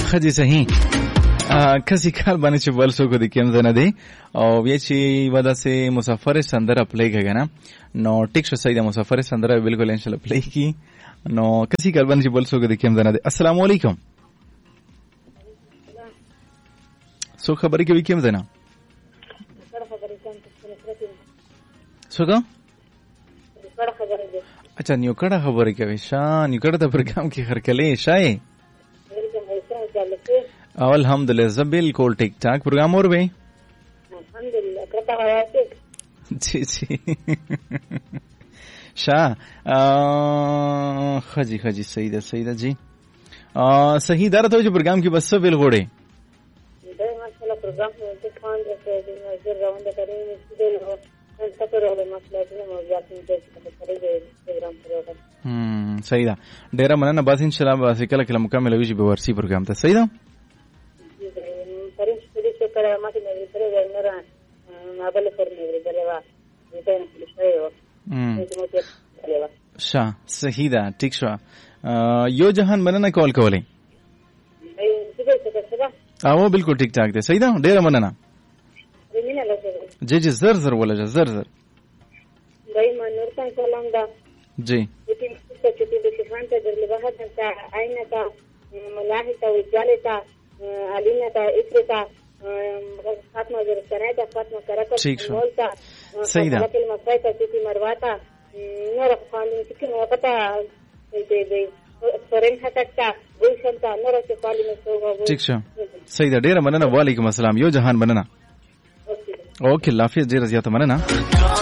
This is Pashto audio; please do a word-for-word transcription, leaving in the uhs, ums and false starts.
خدي صحیح کسي کار باندې چې بل څوک د کېم زنه دی او بیا چې ودا سه مسافر سندره پلی کېږي نه نو ټیک شو صحیح د مسافر سندره بالکل ان شاء الله پلی کی نو کسي کار باندې چې بل څوک د کېم زنه دی. السلام علیکم. سو خبرې کوي کېم زنه څوک اچھا نیو کړه خبرې کوي شان نیو کړه د پروګرام کې خرکلې شای او الحمدلله زه بالکل ٹھیک ٹھاک پروگرام اور بھائی الحمدلله کرتا ہے جی جی شاہ خجی خجی صحیح ده صحیح ده جی صحیح دار ته پروگرام کې بس بل غوړې دا ماشاءالله پروگرام ته خان راځي د نظر روان ده کوي د سفر او مسله د موضوعات په اړه د پروگرام پروګرام هم صحیح ده ډیر مننه بس ان شاء الله بس کله کله مکمل وي به ورسي پروگرام ته صحیح ده para más que me dice de no era una bella forma de llevar de tener que llevar mm شا صحیح ده ټیک شو یو جهان مننه کول کولې او بالکل ټیک ټاک ده صحیح ده ډیر مننه جی جی زر زر ولا زر زر دای منور ته سلام ده جی لیکن څه چې د شهان ته درلې به تا عینه تا ملاحظه تا وجاله تا علینه تا افرتا فاطمه زرستانه تا فاطمه کرکټ مولتا صحیح ده کلمه فایته چې مرواتا نور قانون چې نو پتا دې دې فرن هټکتا ګلشنتا نور چې پالینه سوغو ٹھیک شه صحیح ده ډیر مننه وعلیکم السلام یو جهان مننه اوکې الله حافظ ډیر زیاته مننه